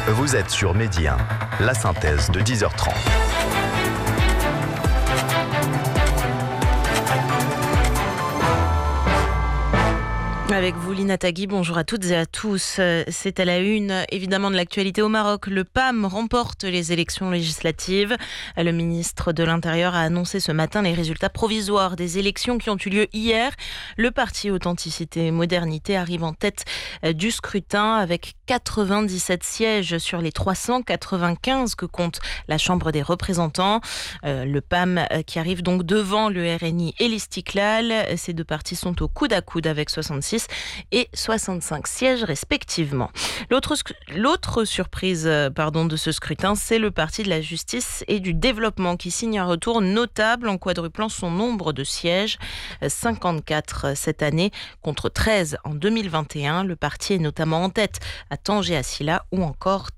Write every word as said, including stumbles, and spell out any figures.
Vous êtes sur Midi un, la synthèse de dix heures trente. Avec vous, Lina Tagui, bonjour à toutes et à tous. C'est à la une, évidemment, de l'actualité au Maroc. Le P A M remporte les élections législatives. Le ministre de l'Intérieur a annoncé ce matin les résultats provisoires des élections qui ont eu lieu hier. Le parti Authenticité et Modernité arrive en tête du scrutin avec quatre-vingt-dix-sept sièges sur les trois cent quatre-vingt-quinze que compte la Chambre des représentants. Le P A M qui arrive donc devant le R N I et l'Istiklal. Ces deux partis sont au coude à coude avec soixante-six et soixante-cinq sièges respectivement. L'autre, l'autre surprise pardon, de ce scrutin, c'est le Parti de la Justice et du Développement qui signe un retour notable en quadruplant son nombre de sièges, cinquante-quatre cette année contre treize en deux mille vingt et un. Le parti est notamment en tête à Tanger, à Silla ou encore